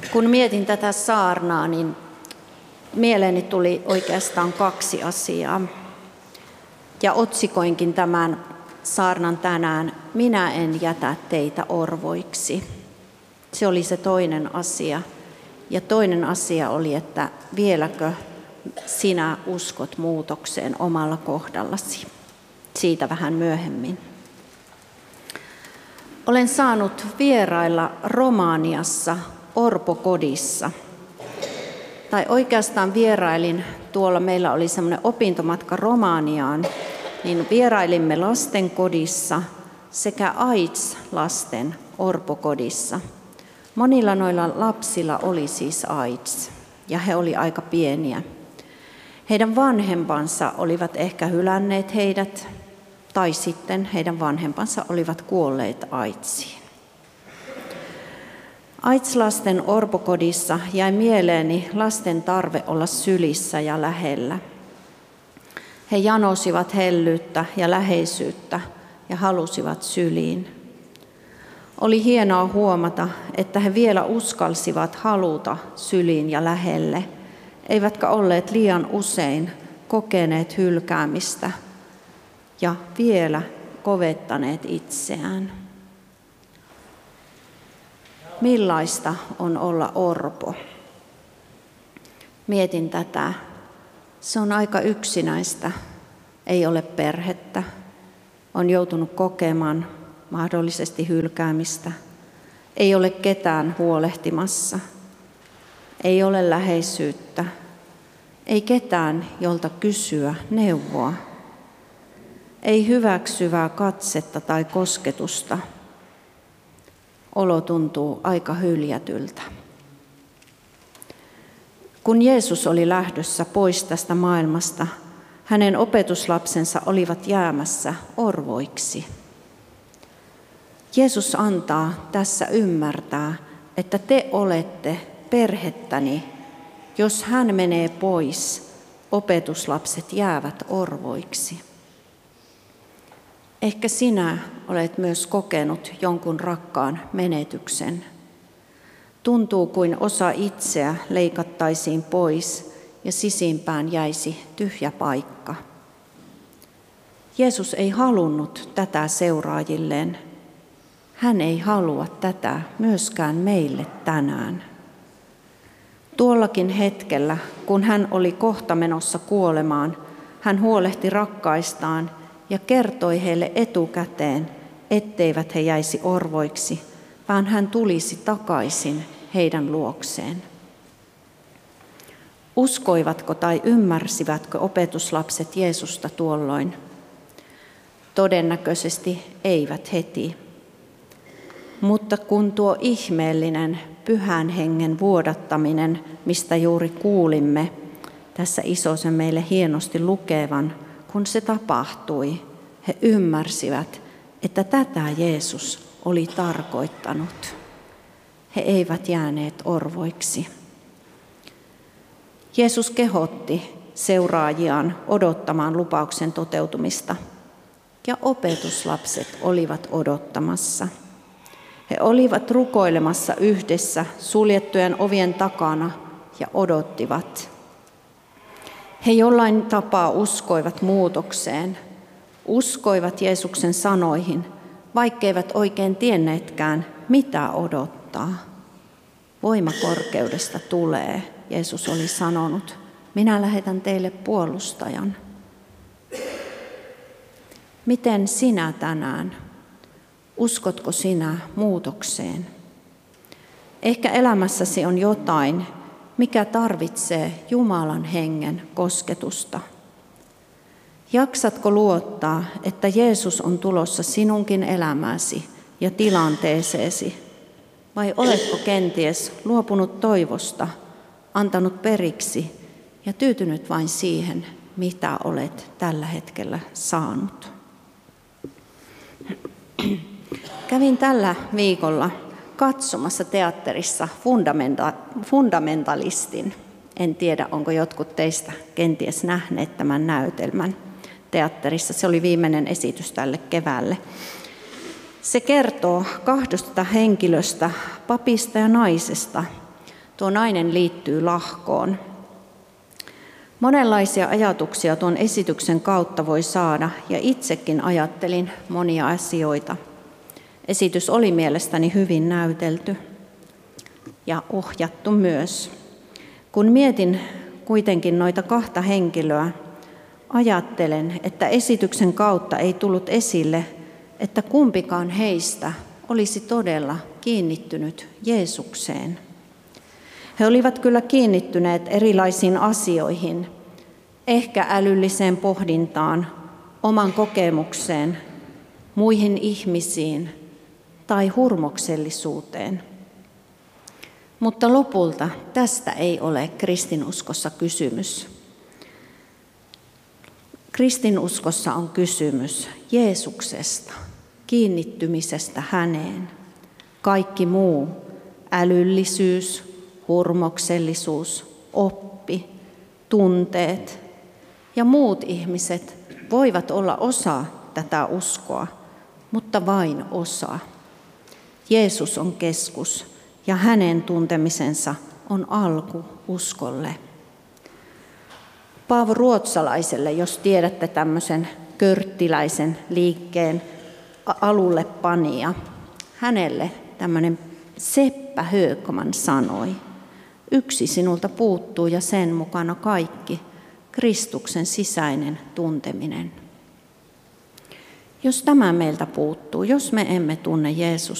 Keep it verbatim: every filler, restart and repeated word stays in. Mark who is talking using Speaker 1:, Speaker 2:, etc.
Speaker 1: Kun mietin tätä saarnaa, niin mieleeni tuli oikeastaan kaksi asiaa. Ja otsikoinkin tämän saarnan tänään, minä en jätä teitä orvoiksi. Se oli se toinen asia. Ja toinen asia oli, että vieläkö sinä uskot muutokseen omalla kohdallasi. Siitä vähän myöhemmin. Olen saanut vierailla Romaniassa orpokodissa. Tai oikeastaan vierailin, tuolla meillä oli semmoinen opintomatka Romaniaan, niin vierailimme lastenkodissa sekä AIDS-lasten orpokodissa. Monilla noilla lapsilla oli siis AIDS ja he oli aika pieniä. Heidän vanhempansa olivat ehkä hylänneet heidät tai sitten heidän vanhempansa olivat kuolleet AIDSiin. AIDS-lasten orpokodissa jäi mieleeni lasten tarve olla sylissä ja lähellä. He janosivat hellyyttä ja läheisyyttä ja halusivat syliin. Oli hienoa huomata, että he vielä uskalsivat haluta syliin ja lähelle, eivätkä olleet liian usein kokeneet hylkäämistä ja vielä kovettaneet itseään. Millaista on olla orpo? Mietin tätä. Se on aika yksinäistä. Ei ole perhettä. On joutunut kokemaan mahdollisesti hylkäämistä. Ei ole ketään huolehtimassa. Ei ole läheisyyttä. Ei ketään, jolta kysyä neuvoa. Ei hyväksyvää katsetta tai kosketusta. Olo tuntuu aika hyljätyltä. Kun Jeesus oli lähdössä pois tästä maailmasta, hänen opetuslapsensa olivat jäämässä orvoiksi. Jeesus antaa tässä ymmärtää, että te olette perhettäni. Jos hän menee pois, opetuslapset jäävät orvoiksi. Ehkä sinä olet myös kokenut jonkun rakkaan menetyksen. Tuntuu kuin osa itseä leikattaisiin pois ja sisimpään jäisi tyhjä paikka. Jeesus ei halunnut tätä seuraajilleen. Hän ei halua tätä myöskään meille tänään. Tuollakin hetkellä, kun hän oli kohta menossa kuolemaan, hän huolehti rakkaistaan ja kertoi heille etukäteen, etteivät he jäisi orvoiksi, vaan hän tulisi takaisin heidän luokseen. Uskoivatko tai ymmärsivätkö opetuslapset Jeesusta tuolloin? Todennäköisesti eivät heti. Mutta kun tuo ihmeellinen pyhän hengen vuodattaminen, mistä juuri kuulimme, tässä isosen meille hienosti lukevan, kun se tapahtui, he ymmärsivät, että tätä Jeesus oli tarkoittanut. He eivät jääneet orvoiksi. Jeesus kehotti seuraajiaan odottamaan lupauksen toteutumista, ja opetuslapset olivat odottamassa. He olivat rukoilemassa yhdessä suljettujen ovien takana ja odottivat. He jollain tapaa uskoivat muutokseen, uskoivat Jeesuksen sanoihin, vaikkeivät oikein tienneetkään, mitä odottaa. Voima korkeudesta tulee, Jeesus oli sanonut. Minä lähetän teille puolustajan. Miten sinä tänään? Uskotko sinä muutokseen? Ehkä elämässäsi on jotain, mikä tarvitsee Jumalan hengen kosketusta. Jaksatko luottaa, että Jeesus on tulossa sinunkin elämääsi ja tilanteeseesi? Vai oletko kenties luopunut toivosta, antanut periksi ja tyytynyt vain siihen, mitä olet tällä hetkellä saanut? Kävin tällä viikolla katsomassa teatterissa fundamenta- fundamentalistin. En tiedä, onko jotkut teistä kenties nähneet tämän näytelmän teatterissa. Se oli viimeinen esitys tälle keväälle. Se kertoo kahdesta henkilöstä, papista ja naisesta, Tuo nainen liittyy lahkoon. Monenlaisia ajatuksia tuon esityksen kautta voi saada, ja itsekin ajattelin monia asioita. Esitys oli mielestäni hyvin näytelty ja ohjattu myös. Kun mietin kuitenkin noita kahta henkilöä, ajattelen, että esityksen kautta ei tullut esille, että kumpikaan heistä olisi todella kiinnittynyt Jeesukseen. He olivat kyllä kiinnittyneet erilaisiin asioihin, ehkä älylliseen pohdintaan, oman kokemukseen, muihin ihmisiin tai hurmoksellisuuteen. Mutta lopulta tästä ei ole kristinuskossa kysymys. Kristinuskossa on kysymys Jeesuksesta, kiinnittymisestä häneen. Kaikki muu, älyllisyys, hurmoksellisuus, oppi, tunteet ja muut ihmiset voivat olla osa tätä uskoa, mutta vain osa. Jeesus on keskus ja hänen tuntemisensa on alku uskolle. Paavo Ruotsalaiselle, jos tiedätte tämmöisen körttiläisen liikkeen alulle panija, hänelle tämmöinen Seppä Högman sanoi, yksi sinulta puuttuu ja sen mukana kaikki, Kristuksen sisäinen tunteminen. Jos tämä meiltä puuttuu, jos me emme tunne Jeesusta,